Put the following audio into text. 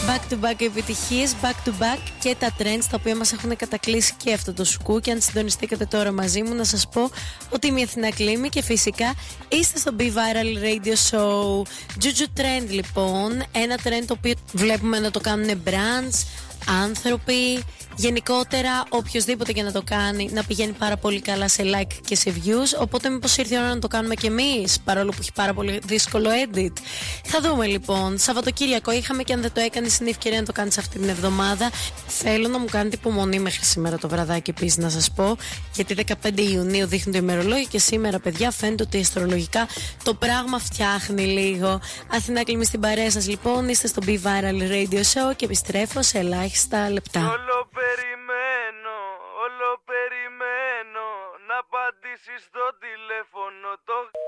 Back to back επιτυχίες, back to back και τα trends τα οποία μας έχουν κατακλείσει και αυτό το σουκού. Και αν συντονιστήκατε τώρα μαζί μου, να σας πω ότι είμαι η Αθηνά Κλίμη και φυσικά είστε στο Be Viral Radio Show. Juju Trend λοιπόν, ένα trend το οποίο βλέπουμε να το κάνουν brands, άνθρωποι, γενικότερα οποιοδήποτε και να το κάνει, να πηγαίνει πάρα πολύ καλά σε like και σε views. Οπότε μήπως ήρθε η ώρα να το κάνουμε κι εμείς, παρόλο που έχει πάρα πολύ δύσκολο edit. Θα δούμε λοιπόν. Σαββατοκύριακο είχαμε και αν δεν το έκανες είναι η ευκαιρία να το κάνεις αυτή την εβδομάδα. Θέλω να μου κάνετε υπομονή μέχρι σήμερα το βραδάκι επίσης να σας πω, γιατί 15 Ιουνίου δείχνει το ημερολόγιο και σήμερα παιδιά φαίνεται ότι αστρολογικά το πράγμα φτιάχνει λίγο. Αθηνά Κλίμη στην παρέα σας λοιπόν, είστε στο Be Viral Radio Show και επιστρέφω σε ελάχιστα λεπτά. Όλο περιμένω να απαντήσεις στο τηλέφωνο το...